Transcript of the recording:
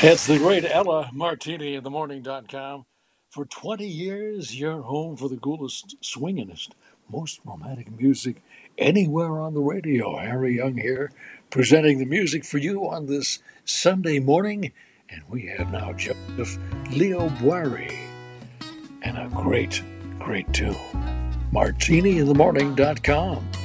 It's the great Ella Martini in themorning.com. For 20 years, your home for the coolest, swingingest, most romantic music anywhere on the radio. Harry Young here, presenting the music for you on this Sunday morning. And we have now Joseph Leo Boiry and a great tune. Martini in themorning.com.